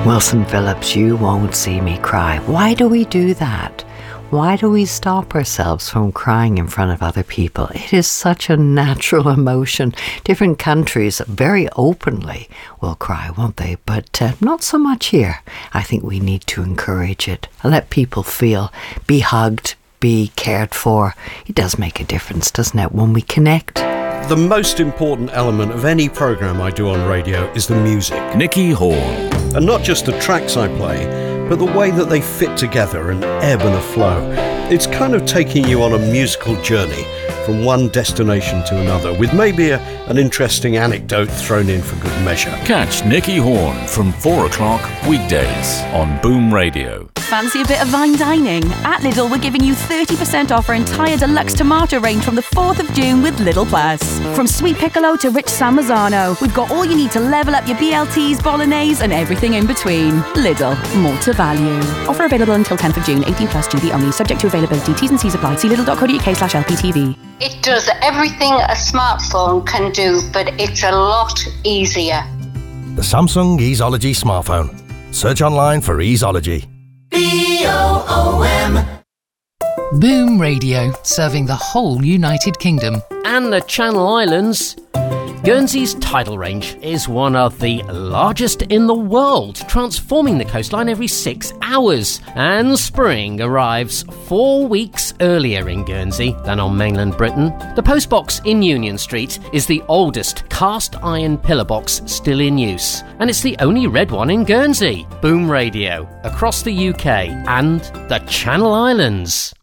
Wilson Phillips, You Won't See Me Cry. Why do we do that? Why do we stop ourselves from crying in front of other people? It is such a natural emotion. Different countries very openly will cry, won't they? But not so much here. I think we need to encourage it. Let people feel, be hugged, be cared for. It does make a difference, doesn't it, when we connect? The most important element of any programme I do on radio is the music. Nicky Horn. And not just the tracks I play, but the way that they fit together and ebb and flow. It's kind of taking you on a musical journey from one destination to another, with maybe an interesting anecdote thrown in for good measure. Catch Nicky Horn from 4 o'clock weekdays on Boom Radio. Fancy a bit of fine dining? At Lidl, we're giving you 30% off our entire deluxe tomato range from the 4th of June with Lidl Plus. From sweet piccolo to rich San Marzano, we've got all you need to level up your BLTs, bolognese and everything in between. Lidl, more to value. Offer available until 10th of June, 18 plus GB only, subject to availability. T's and C's apply. See lidl.co.uk/LPTV. It does everything a smartphone can do, but it's a lot easier. The Samsung Easeology smartphone. Search online for Easeology. BOOM. Boom Radio, serving the whole United Kingdom. And the Channel Islands. Guernsey's tidal range is one of the largest in the world, transforming the coastline every 6 hours. And spring arrives 4 weeks earlier in Guernsey than on mainland Britain. The post box in Union Street is the oldest cast iron pillar box still in use. And it's the only red one in Guernsey. Boom Radio, across the UK and the Channel Islands.